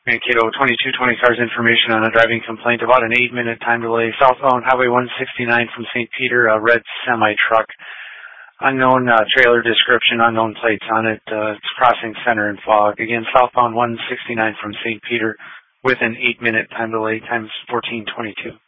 Mankato 2220 cars information on a driving complaint about an 8-minute time delay southbound Highway 169 from St. Peter, a red semi-truck. Unknown trailer description, unknown plates on it. It's crossing center in fog. Again, southbound 169 from St. Peter with an 8-minute time delay, times 14:22.